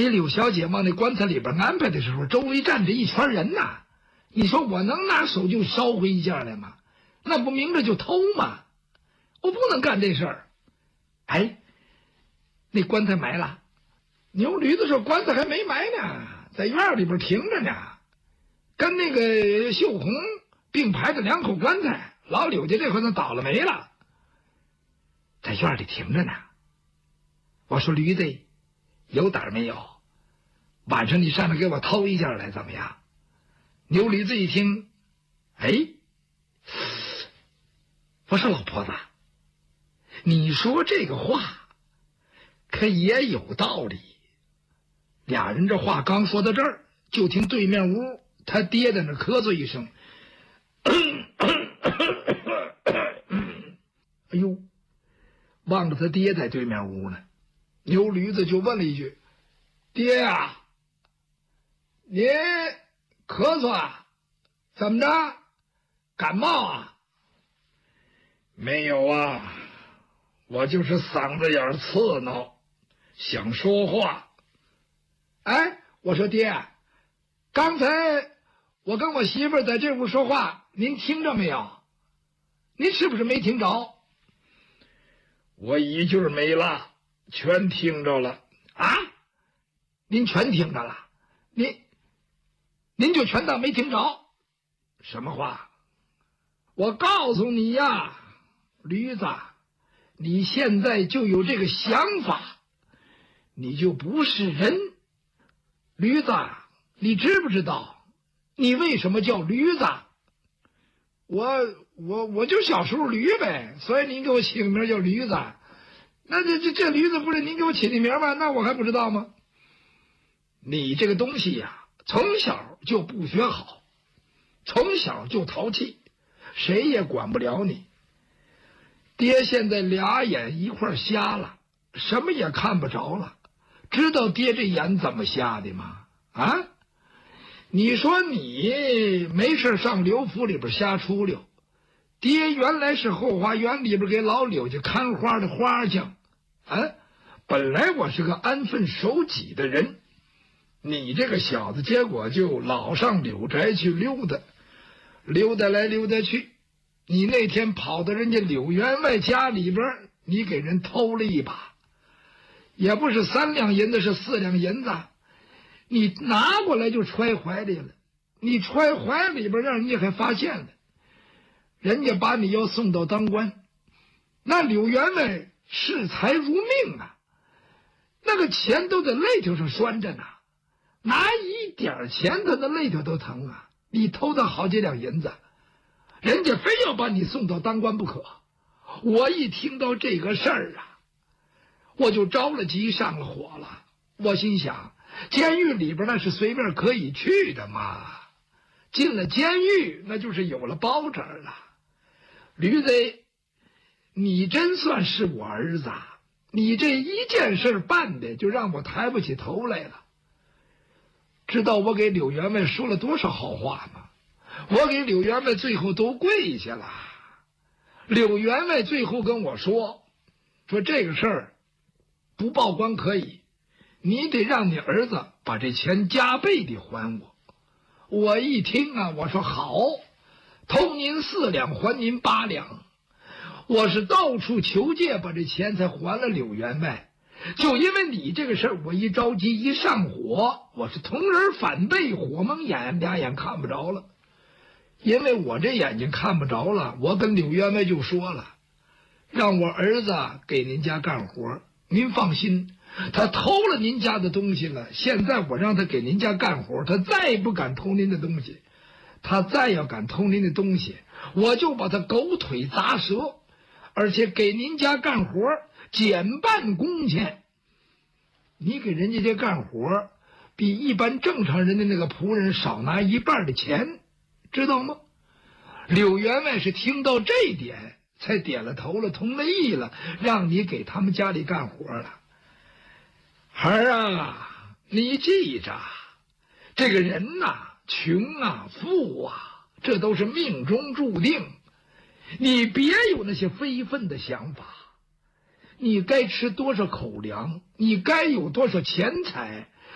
给柳小姐往那棺材里边安排的时候，周围站着一圈人呐。你说我能拿手就烧回一件来吗？那不明着就偷吗？我不能干这事儿。哎，那棺材埋了。牛驴子说棺材还没埋呢，在院里边停着呢，跟那个秀红并排着2口棺材。老柳家这回能倒了霉了，在院里停着呢。我说驴子有胆没有？晚上你上来给我偷一件来怎么样？牛驴子一听，哎，我说老婆子，你说这个话可也有道理。俩人这话刚说到这儿，就听对面屋他爹在那咳嗽一声，哎呦，忘了他爹在对面屋呢。牛驴子就问了一句：“爹啊，您咳嗽啊？怎么着？感冒啊？”“没有啊，我就是嗓子眼刺挠，想说话。”“哎，我说爹，刚才我跟我媳妇在这屋说话，您听着没有？您是不是没听着？”“我一句没落，全听着了。”“啊，您全听着了？您就全当没听着？什么话？我告诉你呀，驴子，你现在就有这个想法，你就不是人。驴子，你知不知道你为什么叫驴子？”“我就小时候驴呗，所以您给我起个名叫驴子。那这驴子不是您给我起的名吗？那我还不知道吗？你这个东西呀，从小就不学好，从小就淘气，谁也管不了你。爹现在俩眼一块瞎了，什么也看不着了。知道爹这眼怎么瞎的吗？啊？你说你没事上刘府里边瞎出溜，爹原来是后花园里边给老柳家看花的花匠，本来我是个安分守己的人，你这个小子结果就老上柳宅去溜达，溜达来溜达去。你那天跑到人家柳员外家里边，你给人偷了一把，也不是3两银子，是4两银子，你拿过来就揣怀里了。你揣怀里边，让人家还发现了，人家把你要送到当官。那柳员外视财如命啊，那个钱都在肋条上拴着呢，拿一点钱他的肋条都疼啊。你偷他好几两银子，人家非要把你送到当官不可。我一听到这个事儿啊，我就着了急，上了火了。我心想，监狱里边那是随便可以去的嘛，进了监狱那就是有了包拯了。驴子，你真算是我儿子，你这一件事办的就让我抬不起头来了。知道我给柳员外说了多少好话吗？我给柳员外最后都跪下了。柳员外最后跟我说这个事儿不报官可以，你得让你儿子把这钱加倍的还我。我一听啊，我说好，偷您4两还您8两。我是到处求借把这钱才还了柳员外。就因为你这个事儿，我一着急一上火，我是同人反背，火蒙眼，俩眼看不着了。因为我这眼睛看不着了，我跟柳员外就说了，让我儿子给您家干活。您放心，他偷了您家的东西了，现在我让他给您家干活，他再也不敢偷您的东西。他再要敢偷您的东西，我就把他狗腿砸折，而且给您家干活减半工钱。你给人家这干活比一般正常人的那个仆人少拿1半的钱，知道吗？柳员外是听到这一点才点了头了，同了意了，让你给他们家里干活了。孩儿啊，你记着，这个人呐，穷啊富啊，这都是命中注定，你别有那些非分的想法。你该吃多少口粮，你该有多少钱财，